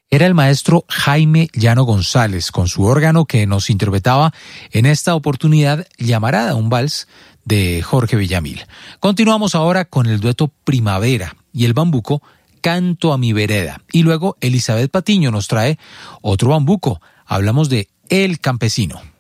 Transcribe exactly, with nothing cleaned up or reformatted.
Era el maestro Jaime Llano González, con su órgano, que nos interpretaba en esta oportunidad Llamarada, un vals de Jorge Villamil. Continuamos ahora con el dueto Primavera y el bambuco Canto a mi vereda. Y luego Elizabeth Patiño nos trae otro bambuco. Hablamos de El Campesino.